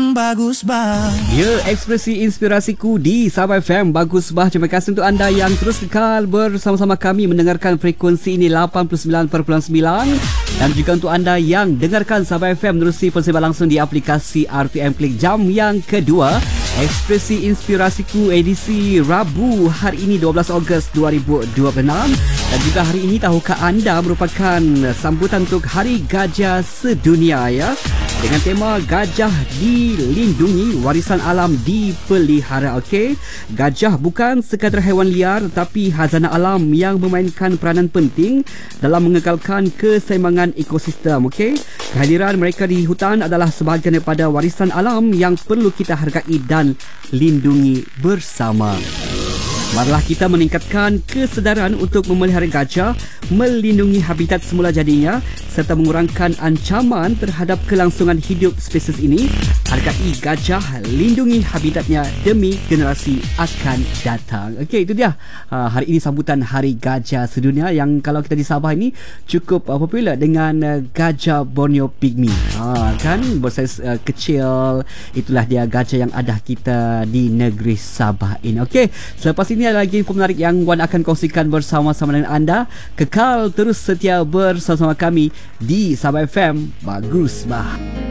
bagus bah. Ya, ekspresi inspirasiku di Sabah FM bagus bah. Terima kasih untuk anda yang terus kekal bersama-sama kami mendengarkan frekuensi ini 89.9, dan juga untuk anda yang dengarkan Sabah FM menerusi persembahan langsung di aplikasi RTM Klik jam yang kedua. Ekspresi inspirasiku edisi Rabu hari ini 12 Ogos 2026, dan juga hari ini tahukah anda merupakan sambutan untuk Hari Gajah Sedunia ya, dengan tema gajah dilindungi, warisan alam dipelihara. Okey, gajah bukan sekadar haiwan liar tetapi khazanah alam yang memainkan peranan penting dalam mengekalkan keseimbangan ekosistem. Okey, kehadiran mereka di hutan adalah sebahagian daripada warisan alam yang perlu kita hargai dan lindungi bersama. Marilah kita meningkatkan kesedaran untuk memelihara gajah, melindungi habitat semula jadinya serta mengurangkan ancaman terhadap kelangsungan hidup spesies ini. Hargai gajah, lindungi habitatnya demi generasi akan datang. Okey, itu dia hari ini sambutan Hari Gajah Sedunia yang kalau kita di Sabah ini cukup popular dengan gajah Borneo Pygmy. Kan bersaiz kecil, itulah dia gajah yang ada kita di negeri Sabah ini. Okey, selepas ini ada lagi info menarik yang Wan akan kongsikan bersama-sama dengan anda. Kekal terus setia bersama-sama kami di Sabah FM. Bagus bah.